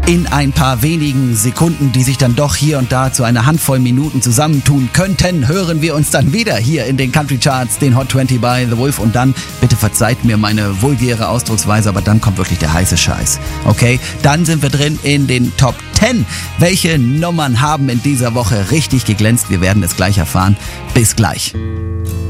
in ein paar wenigen Sekunden, die sich dann doch hier und da zu einer Handvoll Minuten zusammentun könnten, hören wir uns dann wieder hier in den Country Charts, den Hot 20 bei The Wolf. Und dann, bitte verzeiht mir meine vulgäre Ausdrucksweise, aber dann kommt wirklich der heiße Scheiß. Okay, dann sind wir drin in den Top 10. Welche Nummern haben in dieser Woche richtig geglänzt? Wir werden es gleich erfahren. Bis gleich.